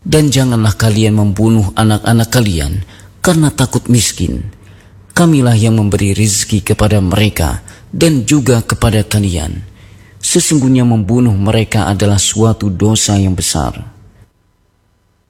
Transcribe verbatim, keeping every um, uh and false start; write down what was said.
Dan janganlah kalian membunuh anak-anak kalian karena takut miskin. Kamilah yang memberi rizki kepada mereka dan juga kepada kalian. Sesungguhnya membunuh mereka adalah suatu dosa yang besar.